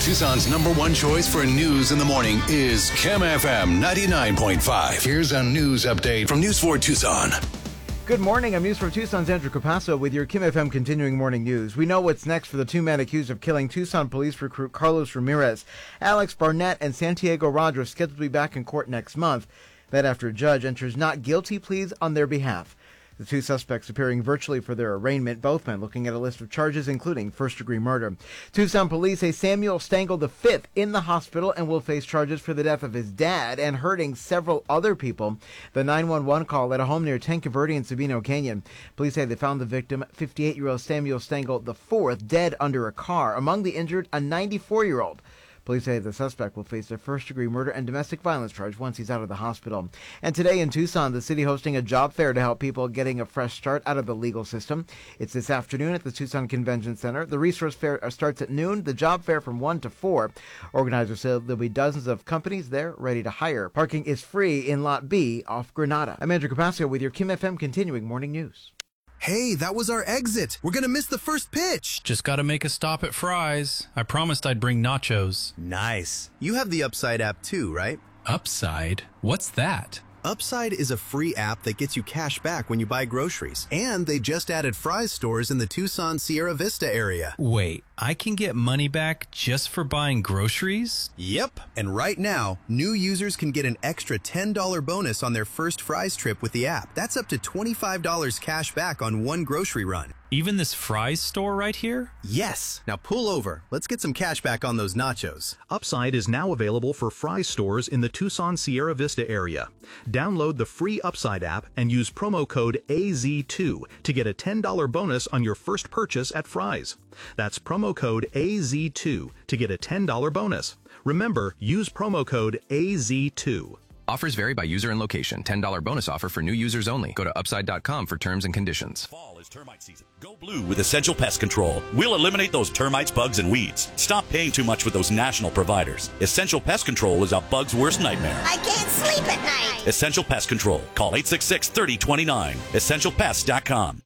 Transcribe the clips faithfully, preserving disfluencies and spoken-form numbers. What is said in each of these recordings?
Tucson's number one choice for news in the morning is Kim F M ninety-nine point five. Here's a news update from News four Tucson. Good morning. I'm News four Tucson's Andrew Capasso with your Kim F M continuing morning news. We know what's next for the two men accused of killing Tucson police recruit Carlos Ramirez. Alex Barnett and Santiago Raj are scheduled to be back in court next month. That after a judge enters not guilty pleas on their behalf. The two suspects appearing virtually for their arraignment, both men looking at a list of charges including first-degree murder. Tucson police say Samuel Stengel the fifth in the hospital and will face charges for the death of his dad and hurting several other people. The nine one one call at a home near Tanque Verde in Sabino Canyon. Police say they found the victim, fifty-eight-year-old Samuel Stengel the fourth, dead under a car. Among the injured, a ninety-four-year-old. Police say the suspect will face a first-degree murder and domestic violence charge once he's out of the hospital. And today in Tucson, the city hosting a job fair to help people getting a fresh start out of the legal system. It's this afternoon at the Tucson Convention Center. The resource fair starts at noon, the job fair from one to four. Organizers say there'll be dozens of companies there ready to hire. Parking is free in Lot B off Granada. I'm Andrew Capasso with your Kim F M continuing morning news. Hey, that was our exit. We're gonna miss the first pitch. Just gotta make a stop at Fry's. I promised I'd bring nachos. Nice. You have the Upside app too, right? Upside? What's that? Upside is a free app that gets you cash back when you buy groceries. And they just added Fry's stores in the Tucson Sierra Vista area. Wait, I can get money back just for buying groceries? Yep. And right now, new users can get an extra ten dollars bonus on their first Fry's trip with the app. That's up to twenty-five dollars cash back on one grocery run. Even this Fry's store right here? Yes. Now pull over. Let's get some cash back on those nachos. Upside is now available for Fry's stores in the Tucson Sierra Vista area. Download the free Upside app and use promo code A Z two to get a ten dollars bonus on your first purchase at Fry's. That's promo code A Z two to get a ten dollars bonus. Remember, use promo code A Z two. Offers vary by user and location. ten dollars bonus offer for new users only. Go to upside dot com for terms and conditions. Fall is termite season. Go blue with Essential Pest Control. We'll eliminate those termites, bugs, and weeds. Stop paying too much with those national providers. Essential Pest Control is a bug's worst nightmare. I can't sleep at night. Essential Pest Control. Call eight six six, three oh two nine. essential pest dot com.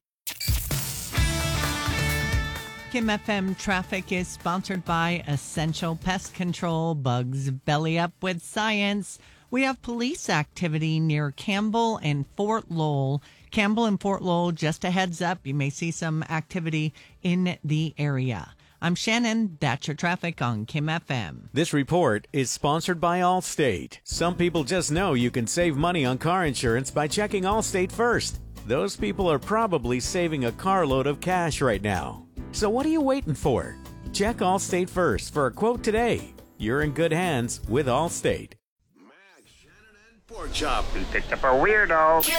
Kim F M traffic is sponsored by Essential Pest Control. Bugs belly up with science. We have police activity near Campbell and Fort Lowell. Campbell and Fort Lowell, just a heads up, you may see some activity in the area. I'm Shannon. That's your traffic on Kim F M. This report is sponsored by Allstate. Some people just know you can save money on car insurance by checking Allstate first. Those people are probably saving a carload of cash right now. So what are you waiting for? Check Allstate first for a quote today. You're in good hands with Allstate. Pork chop. He picked up a weirdo. Kim